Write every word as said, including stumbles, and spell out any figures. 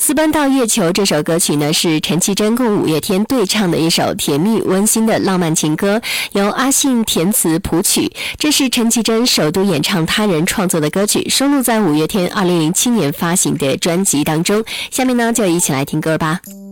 私奔到月球这首歌曲呢，是陈绮贞跟五月天对唱的一首甜蜜温馨的浪漫情歌，由阿信填词谱曲。这是陈绮贞首度演唱他人创作的歌曲，收录在五月天二零零七年发行的专辑当中。下面呢，就一起来听歌吧。